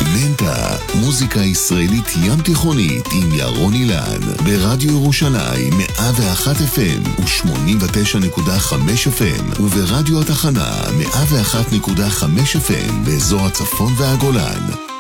מנטה, מוזיקה ישראלית ים תיכונית עם ירון אילן, ברדיו ירושלים 101 FM ו-89.5 FM, וברדיו התחנה 101.5 FM באזור הצפון והגולן.